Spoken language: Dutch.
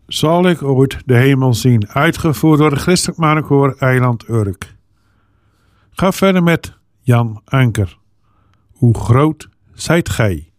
Zal ik ooit de hemel zien, uitgevoerd door het Christelijk Mannenkoor Eiland Urk. Ga verder met Jan Anker. Hoe groot zijt gij?